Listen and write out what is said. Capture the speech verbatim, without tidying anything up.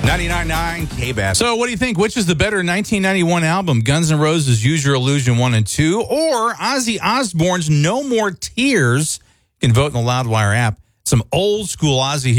ninety-nine point nine K B A S. So what do you think? Which is the better nineteen ninety-one album, Guns N' Roses' Use Your Illusion one and two, or Ozzy Osbourne's No More Tears? You can vote in the Loudwire app. Some old school Ozzy